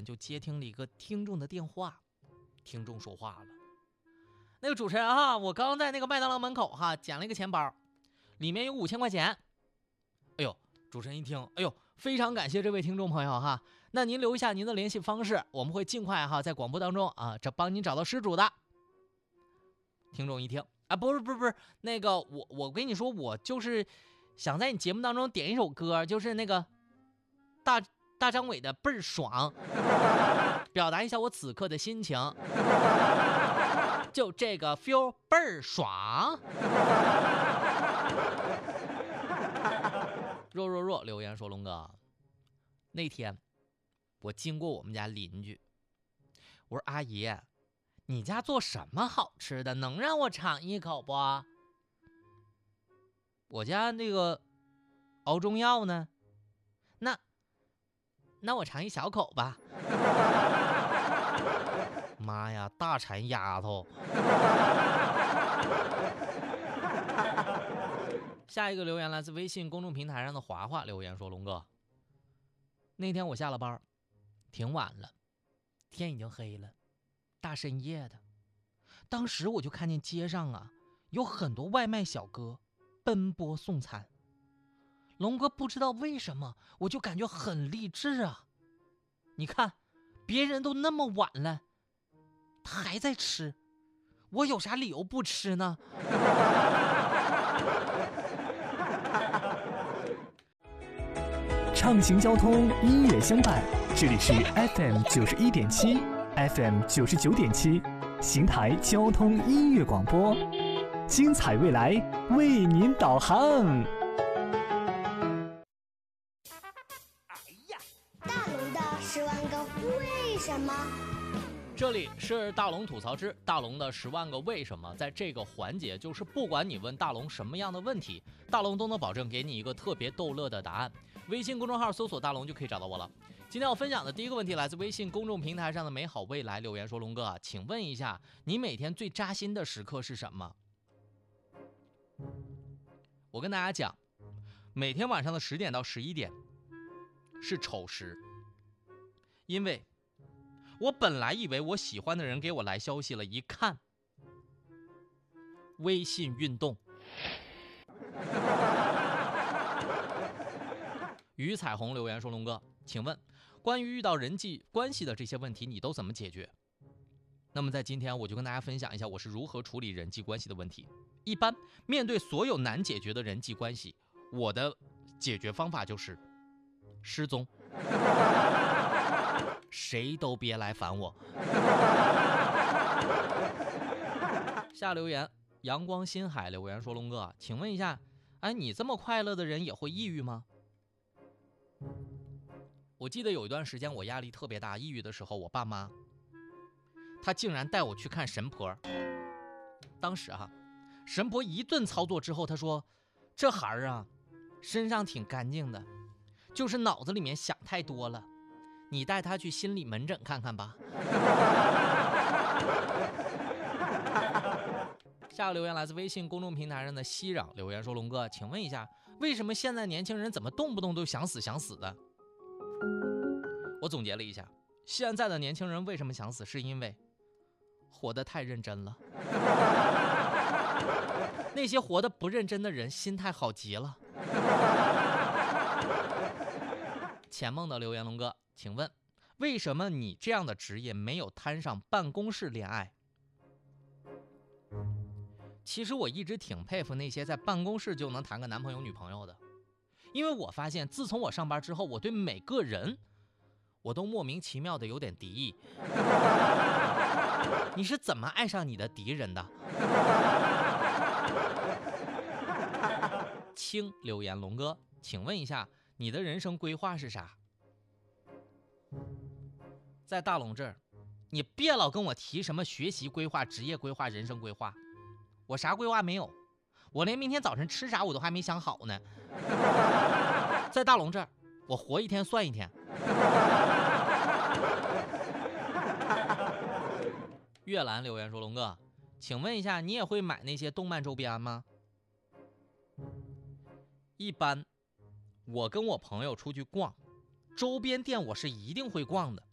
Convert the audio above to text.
就接听了一个听众的电话。听众说话了：那个主持人哈，我刚在那个麦当劳门口哈捡了一个钱包，里面有5000块钱。哎呦，主持人一听，哎呦，非常感谢这位听众朋友哈，那您留一下您的联系方式，我们会尽快哈在广播当中啊帮您找到失主的。听众一听啊，不是，那个我跟你说，我就是想在你节目当中点一首歌，就是那个大张伟的倍儿爽，表达一下我此刻的心情，就这个 feel 倍儿爽。若留言说，龙哥，那天我经过我们家邻居，我说阿姨，你家做什么好吃的，能让我尝一口不？我家那个熬中药呢，那我尝一小口吧。妈呀，大馋丫头。下一个留言来自微信公众平台上的华华留言说，龙哥，那天我下了班挺晚了，天已经黑了，大深夜的，当时我就看见街上啊有很多外卖小哥奔波送餐。龙哥不知道为什么，我就感觉很励志啊！你看，别人都那么晚了，他还在吃，我有啥理由不吃呢？ 畅行交通，音乐相伴，这里是 FM 91.7 FM 99.7邢台交通音乐广播，精彩未来为您导航。 大龙的10万个为什么。 这里是大龙吐槽之大龙的10万个为什么。在这个环节，就是不管你问大龙什么样的问题，大龙都能保证给你一个特别逗乐的答案。微信公众号搜索大龙就可以找到我了。今天要分享的第一个问题来自微信公众平台上的美好未来留言说，龙哥啊，请问一下，你每天最扎心的时刻是什么？我跟大家讲，每天晚上的10点到11点是丑时，因为我本来以为我喜欢的人给我来消息了，一看微信运动。于彩虹留言说，龙哥，请问关于遇到人际关系的这些问题你都怎么解决？那么在今天我就跟大家分享一下我是如何处理人际关系的问题。一般面对所有难解决的人际关系，我的解决方法就是失踪，谁都别来烦我。下留言阳光新海留言说，龙哥，请问一下，你这么快乐的人也会抑郁吗？我记得有一段时间我压力特别大，抑郁的时候，我爸妈他竟然带我去看神婆。当时神婆一顿操作之后，他说，这孩儿啊身上挺干净的，就是脑子里面想太多了，你带他去心理门诊看看吧。下个留言来自微信公众平台上的熙壤留言说，龙哥，请问一下，为什么现在年轻人怎么动不动都想死的？我总结了一下，现在的年轻人为什么想死，是因为活得太认真了。那些活得不认真的人心态好极了。浅梦的留言，龙哥，请问为什么你这样的职业没有摊上办公室恋爱？其实我一直挺佩服那些在办公室就能谈个男朋友女朋友的，因为我发现自从我上班之后，我对每个人我都莫名其妙的有点敌意。你是怎么爱上你的敌人的？青留言，龙哥，请问一下，你的人生规划是啥？在大龙这儿，你别老跟我提什么学习规划、职业规划、人生规划，我啥规划没有，我连明天早晨吃啥我都还没想好呢。在大龙这儿，我活一天算一天。月兰留言说，龙哥，请问一下，你也会买那些动漫周边吗？一般我跟我朋友出去逛，周边店我是一定会逛的，